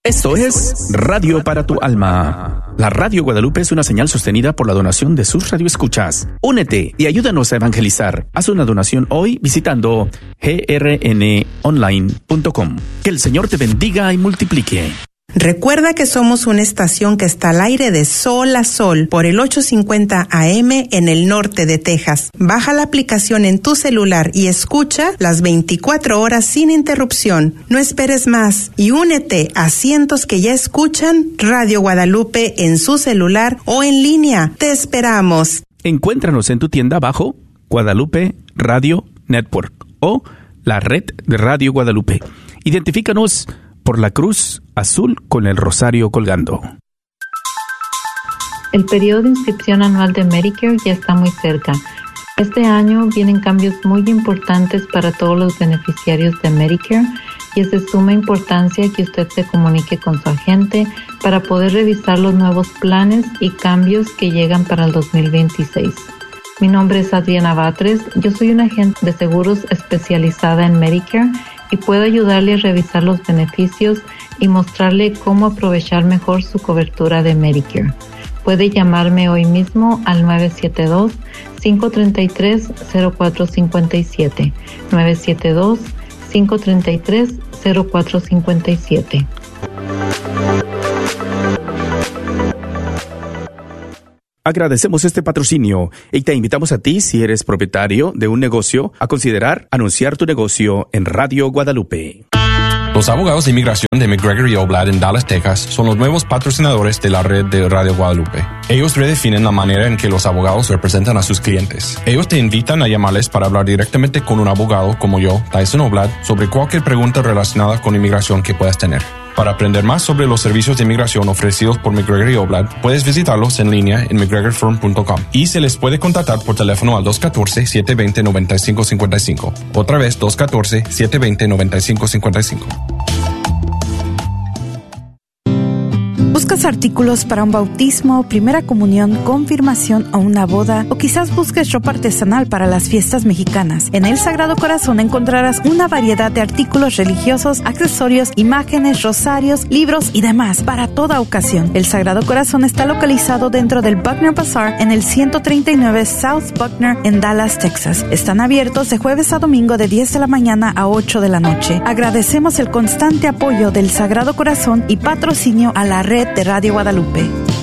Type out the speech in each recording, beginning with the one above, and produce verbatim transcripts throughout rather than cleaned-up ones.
Esto es Radio para tu Alma. La Radio Guadalupe es una señal sostenida por la donación de sus radioescuchas. Únete y ayúdanos a evangelizar. Haz una donación hoy visitando g r n online punto com. Que el Señor te bendiga y multiplique. Recuerda que somos una estación que está al aire de sol a sol por el ochocientos cincuenta A M en el norte de Texas. Baja la aplicación en tu celular y escucha las veinticuatro horas sin interrupción. No esperes más y únete a cientos que ya escuchan Radio Guadalupe en su celular o en línea. Te esperamos. Encuéntranos en tu tienda bajo Guadalupe Radio Network o la red de Radio Guadalupe. Identifícanos por la cruz azul con el rosario colgando. El periodo de inscripción anual de Medicare ya está muy cerca. Este año vienen cambios muy importantes para todos los beneficiarios de Medicare y es de suma importancia que usted se comunique con su agente para poder revisar los nuevos planes y cambios que llegan para el dos mil veintiséis. Mi nombre es Adriana Batres, yo soy una agente de seguros especializada en Medicare y puedo ayudarle a revisar los beneficios y mostrarle cómo aprovechar mejor su cobertura de Medicare. Puede llamarme hoy mismo al nueve siete dos, cinco tres tres, cero cuatro cinco siete, nueve siete dos, cinco tres tres, cero cuatro cinco siete. Agradecemos este patrocinio y te invitamos a ti, si eres propietario de un negocio, a considerar anunciar tu negocio en Radio Guadalupe. Los abogados de inmigración de McGregor y Oblad en Dallas, Texas, son los nuevos patrocinadores de la red de Radio Guadalupe. Ellos redefinen la manera en que los abogados representan a sus clientes. Ellos te invitan a llamarles para hablar directamente con un abogado como yo, Tyson Oblad, sobre cualquier pregunta relacionada con inmigración que puedas tener. Para aprender más sobre los servicios de inmigración ofrecidos por McGregor y Oblad, puedes visitarlos en línea en mcgregor firm punto com y se les puede contactar por teléfono al dos uno cuatro, siete dos cero, nueve cinco cinco cinco. Otra vez, dos uno cuatro, siete dos cero, nueve cinco cinco cinco. ¿Buscas artículos para un bautismo, primera comunión, confirmación o una boda? O quizás busques ropa artesanal para las fiestas mexicanas. En El Sagrado Corazón encontrarás una variedad de artículos religiosos, accesorios, imágenes, rosarios, libros y demás para toda ocasión. El Sagrado Corazón está localizado dentro del Buckner Bazaar en el ciento treinta y nueve South Buckner en Dallas, Texas. Están abiertos de jueves a domingo de diez de la mañana a ocho de la noche. Agradecemos el constante apoyo del Sagrado Corazón y patrocinio a la red de Radio Guadalupe.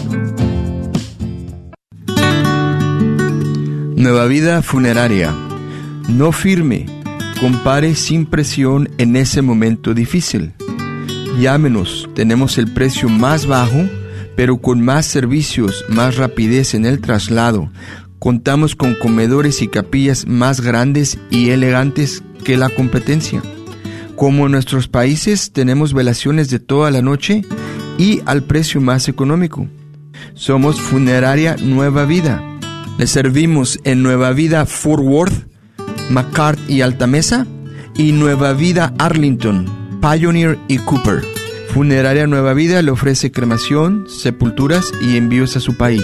Nueva Vida Funeraria. No firme. Compare sin presión en ese momento difícil. Llámenos. Tenemos el precio más bajo, pero con más servicios, más rapidez en el traslado. Contamos con comedores y capillas más grandes y elegantes que la competencia. Como en nuestros países, tenemos velaciones de toda la noche y al precio más económico. Somos Funeraria Nueva Vida. Le servimos en Nueva Vida Fort Worth, McCart y Altamesa, y Nueva Vida Arlington, Pioneer y Cooper. Funeraria Nueva Vida le ofrece cremación, sepulturas y envíos a su país.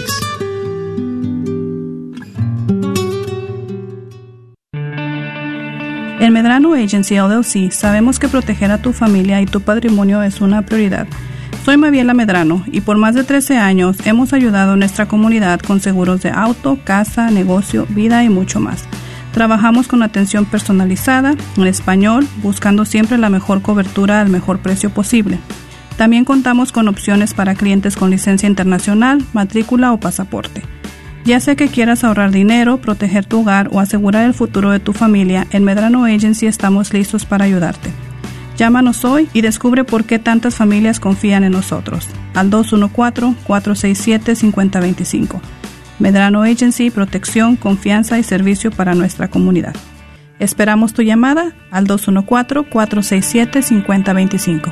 En Medrano Agency L L C sabemos que proteger a tu familia y tu patrimonio es una prioridad. Soy Maviela Medrano y por más de trece años hemos ayudado a nuestra comunidad con seguros de auto, casa, negocio, vida y mucho más. Trabajamos con atención personalizada, en español, buscando siempre la mejor cobertura al mejor precio posible. También contamos con opciones para clientes con licencia internacional, matrícula o pasaporte. Ya sea que quieras ahorrar dinero, proteger tu hogar o asegurar el futuro de tu familia, en Medrano Agency estamos listos para ayudarte. Llámanos hoy y descubre por qué tantas familias confían en nosotros. Al dos uno cuatro, cuatro seis siete, cinco cero dos cinco. Medrano Agency, protección, confianza y servicio para nuestra comunidad. Esperamos tu llamada al dos uno cuatro, cuatro seis siete, cinco cero dos cinco.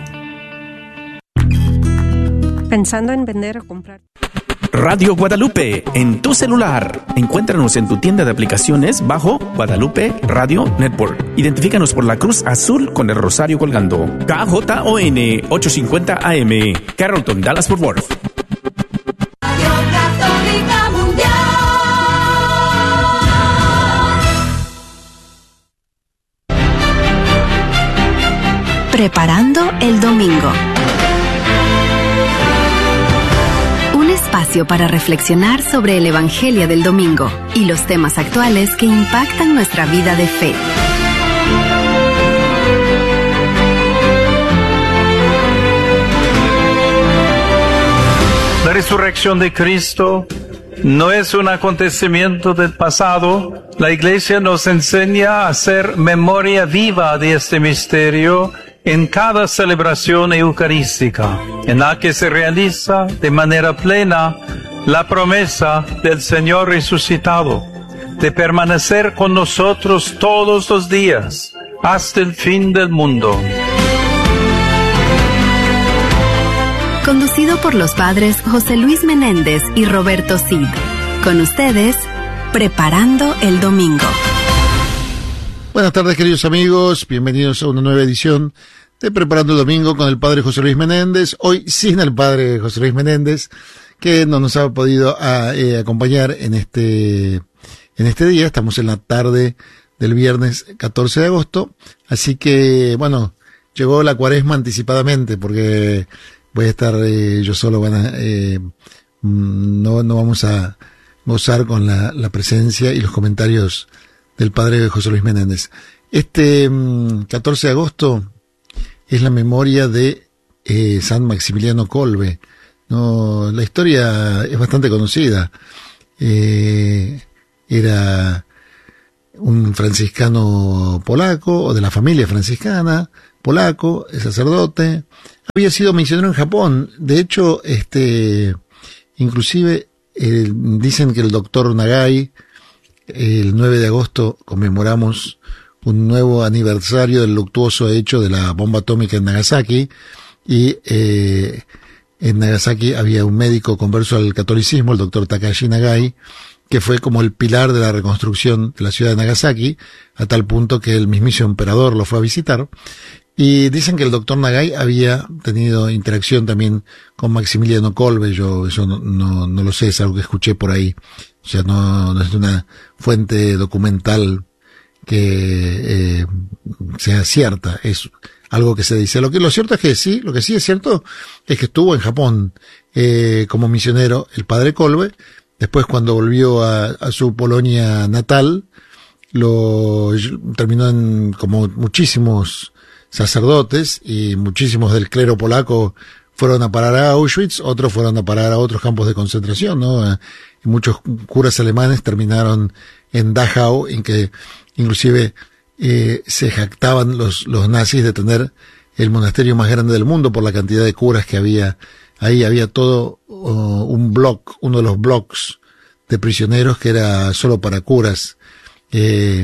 ¿Pensando en vender o comprar? Radio Guadalupe, en tu celular. Encuéntranos en tu tienda de aplicaciones bajo Guadalupe Radio Network. Identifícanos por la cruz azul con el rosario colgando. K J O N ochocientos cincuenta A M, Carrollton, Dallas, Fort Worth. Radio Católica Mundial. Preparando el domingo. espacio para reflexionar sobre el Evangelio del domingo y los temas actuales que impactan nuestra vida de fe. La resurrección de Cristo no es un acontecimiento del pasado. La Iglesia nos enseña a hacer memoria viva de este misterio en cada celebración eucarística, en la que se realiza de manera plena la promesa del Señor resucitado, de permanecer con nosotros todos los días, hasta el fin del mundo. Conducido por los padres José Luis Menéndez y Roberto Cid. Con ustedes, Preparando el Domingo. Buenas tardes, queridos amigos. Bienvenidos a una nueva edición de Preparando el Domingo con el padre José Luis Menéndez. Hoy sin el padre José Luis Menéndez, que no nos ha podido a, eh, acompañar en este, en este día. Estamos en la tarde del viernes catorce de agosto. Así que, bueno, llegó la cuaresma anticipadamente porque voy a estar eh, yo solo, van a, eh, no, no vamos a gozar con la, la presencia y los comentarios del padre José Luis Menéndez. Este um, catorce de agosto es la memoria de eh, San Maximiliano Kolbe. No, la historia es bastante conocida. Eh, era un franciscano polaco, o de la familia franciscana, polaco, sacerdote. Había sido misionero en Japón. De hecho, este, inclusive eh, dicen que el doctor Nagai, el nueve de agosto conmemoramos un nuevo aniversario del luctuoso hecho de la bomba atómica en Nagasaki, y eh, en Nagasaki había un médico converso al catolicismo, el doctor Takashi Nagai, que fue como el pilar de la reconstrucción de la ciudad de Nagasaki, a tal punto que el mismísimo emperador lo fue a visitar. Y dicen que el doctor Nagai había tenido interacción también con Maximiliano Kolbe. Yo eso no, no, no lo sé, es algo que escuché por ahí. O sea, no, no es una fuente documental que eh, sea cierta, es algo que se dice. Lo que lo cierto es que sí, lo que sí es cierto es que estuvo en Japón eh, como misionero el padre Kolbe. Después, cuando volvió a, a su Polonia natal, lo terminó en, como muchísimos sacerdotes, y muchísimos del clero polaco fueron a parar a Auschwitz, otros fueron a parar a otros campos de concentración, ¿no? Y muchos curas alemanes terminaron en Dachau, en que inclusive eh, se jactaban los, los nazis de tener el monasterio más grande del mundo por la cantidad de curas que había. Ahí había todo uh, un block, uno de los blocks de prisioneros que era solo para curas. Eh,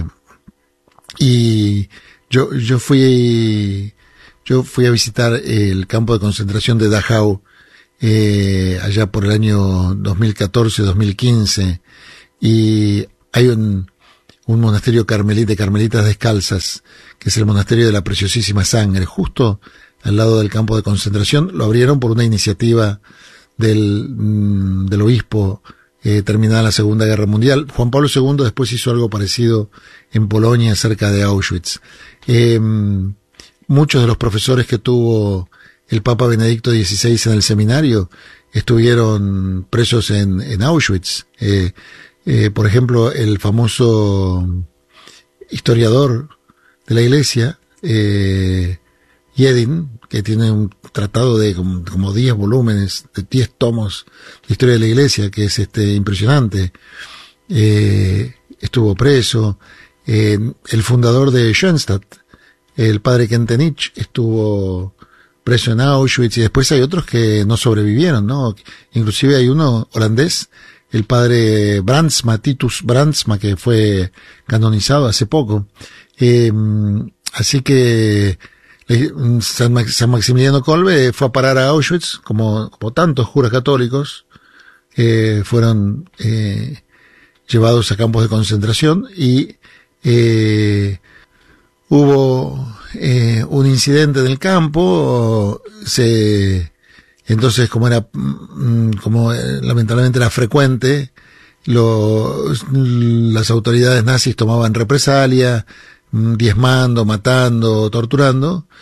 y yo, yo fui, yo fui a visitar el campo de concentración de Dachau, eh, allá por el año dos mil catorce, dos mil quince, y hay un, un monasterio carmelita, de carmelitas descalzas, que es el monasterio de la Preciosísima Sangre, justo al lado del campo de concentración. Lo abrieron por una iniciativa del, del obispo eh, terminada la Segunda Guerra Mundial. Juan Pablo segundo después hizo algo parecido en Polonia, cerca de Auschwitz. Eh, muchos de los profesores que tuvo el Papa Benedicto dieciséis en el seminario estuvieron presos en, en Auschwitz. Eh, eh, por ejemplo, el famoso historiador de la Iglesia, eh, Yedin, que tiene un tratado de como, como diez volúmenes, de diez tomos de historia de la Iglesia, que es este impresionante, eh, estuvo preso. Eh, el fundador de Schoenstatt, el padre Kentenich, estuvo preso en Auschwitz, y después hay otros que no sobrevivieron, ¿no? Inclusive hay uno holandés, el padre Brandsma, Titus Brandsma, que fue canonizado hace poco. Eh, así que San, San Maximiliano Kolbe fue a parar a Auschwitz, como, como tantos curas católicos, eh, fueron eh, llevados a campos de concentración, y eh, hubo eh, un incidente en el campo. Se entonces, como era como eh, lamentablemente era frecuente, los, las autoridades nazis tomaban represalia, diezmando, matando, torturando,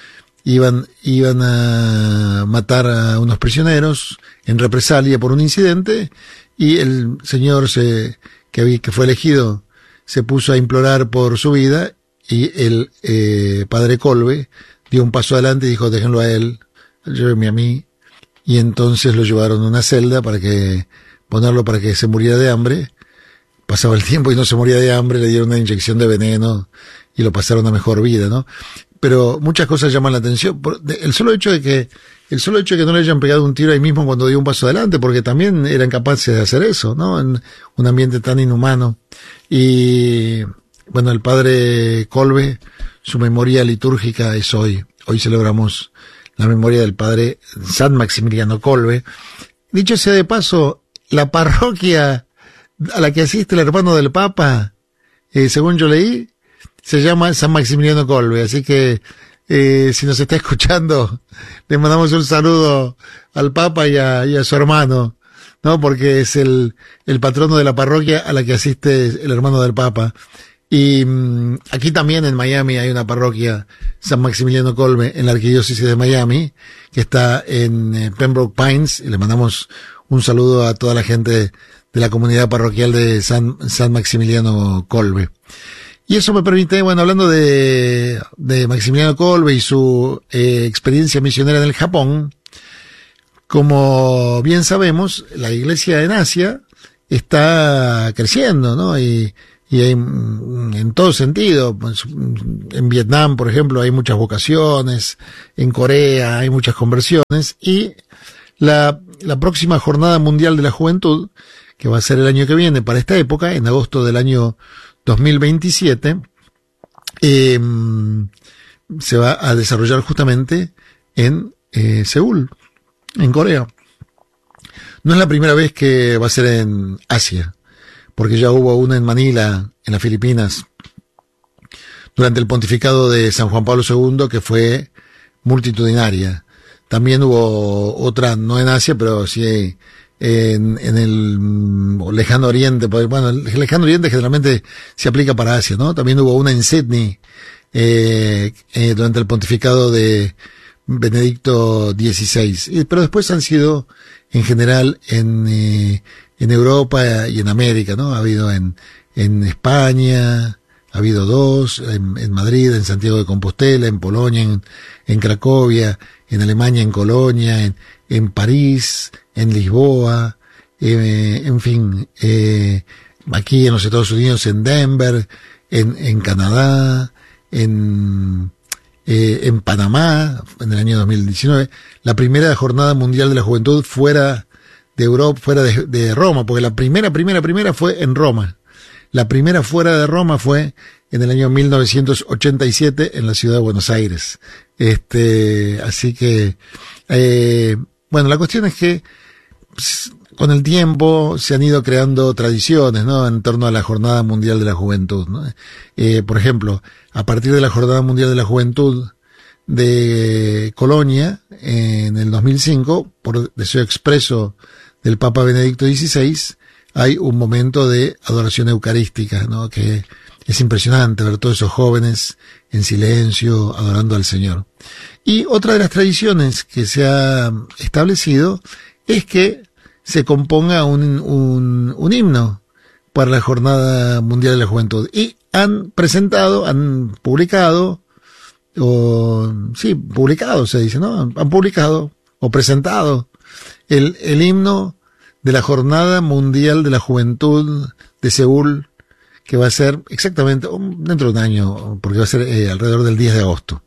iban, iban a matar a unos prisioneros en represalia por un incidente, y el señor se, que, había, que fue elegido se puso a implorar por su vida, y el eh, padre Kolbe dio un paso adelante y dijo, déjenlo a él, llévenme a mí, y entonces lo llevaron a una celda para que, ponerlo para que se muriera de hambre. Pasaba el tiempo y no se moría de hambre, le dieron una inyección de veneno y lo pasaron a mejor vida, ¿no? Pero muchas cosas llaman la atención. El solo hecho de que, el solo hecho de que no le hayan pegado un tiro ahí mismo cuando dio un paso adelante, porque también eran capaces de hacer eso, ¿no? En un ambiente tan inhumano. Y, bueno, el padre Kolbe, su memoria litúrgica es hoy. Hoy celebramos la memoria del padre San Maximiliano Kolbe. Dicho sea de paso, la parroquia a la que asiste el hermano del Papa, eh, según yo leí, se llama San Maximiliano Kolbe, así que eh, si nos está escuchando, le mandamos un saludo al Papa y a, y a su hermano, ¿no? Porque es el, el patrono de la parroquia a la que asiste el hermano del Papa. Y mmm, aquí también en Miami hay una parroquia, San Maximiliano Kolbe, en la arquidiócesis de Miami, que está en eh, Pembroke Pines, y le mandamos un saludo a toda la gente de la comunidad parroquial de San, San Maximiliano Kolbe. Y eso me permite, bueno, hablando de, de Maximiliano Kolbe y su eh, experiencia misionera en el Japón, como bien sabemos, la iglesia en Asia está creciendo, ¿no? Y, y hay, en todo sentido, pues, en Vietnam, por ejemplo, hay muchas vocaciones, en Corea hay muchas conversiones, y la, la próxima Jornada Mundial de la Juventud, que va a ser el año que viene para esta época, en agosto del año dos mil veintisiete, eh, se va a desarrollar justamente en eh, Seúl, en Corea. No es la primera vez que va a ser en Asia, porque ya hubo una en Manila, en las Filipinas, durante el pontificado de San Juan Pablo segundo, que fue multitudinaria. También hubo otra, no en Asia, pero sí en, en el lejano oriente. Bueno, el lejano oriente generalmente se aplica para Asia, ¿no? También hubo una en Sydney, eh, eh, durante el pontificado de Benedicto dieciséis. Pero después han sido, en general, en, eh, en Europa y en América, ¿no? Ha habido en, en España, ha habido dos, en, en Madrid, en Santiago de Compostela, en Polonia, en, en Cracovia, en Alemania, en Colonia, en, en París, en Lisboa, eh, en fin, eh, aquí en los Estados Unidos, en Denver, en, en Canadá, en, eh, en Panamá, en el año dos mil diecinueve, la primera Jornada Mundial de la Juventud fuera de Europa, fuera de, de Roma, porque la primera, primera, primera fue en Roma. La primera fuera de Roma fue en el año mil novecientos ochenta y siete en la ciudad de Buenos Aires. Este, así que, eh, bueno, la cuestión es que pues, con el tiempo se han ido creando tradiciones, ¿no? En torno a la Jornada Mundial de la Juventud, ¿no? Eh, por ejemplo, a partir de la Jornada Mundial de la Juventud de Colonia, en el dos mil cinco, por deseo expreso del Papa Benedicto dieciséis, hay un momento de adoración eucarística, ¿no? Que es impresionante ver todos esos jóvenes en silencio adorando al Señor. Y otra de las tradiciones que se ha establecido es que se componga un, un, un himno para la Jornada Mundial de la Juventud. Y han presentado, han publicado, o sí, publicado se dice, ¿no? Han publicado o presentado el, el himno de la Jornada Mundial de la Juventud de Seúl, que va a ser exactamente dentro de un año, porque va a ser eh, alrededor del diez de agosto.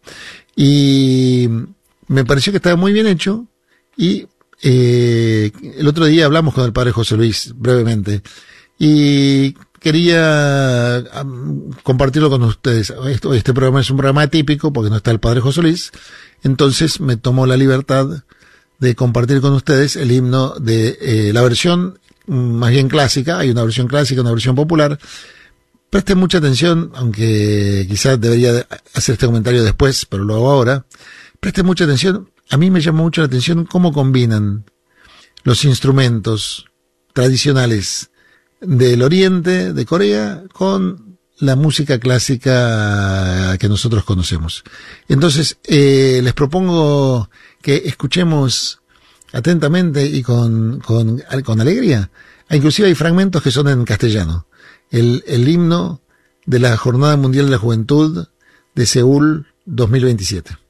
Y me pareció que estaba muy bien hecho, y eh, el otro día hablamos con el padre José Luis brevemente, y quería um, compartirlo con ustedes. Esto, este programa es un programa atípico porque no está el padre José Luis, entonces me tomó la libertad de compartir con ustedes el himno de eh, la versión más bien clásica. Hay una versión clásica, una versión popular. Presten mucha atención, aunque quizás debería hacer este comentario después, pero lo hago ahora. Presten mucha atención. A mí me llama mucho la atención cómo combinan los instrumentos tradicionales del oriente, de Corea, con la música clásica que nosotros conocemos. Entonces, eh, les propongo que escuchemos atentamente y con, con, con alegría. Inclusive hay fragmentos que son en castellano. El, el himno de la Jornada Mundial de la Juventud de Seúl dos mil veintisiete.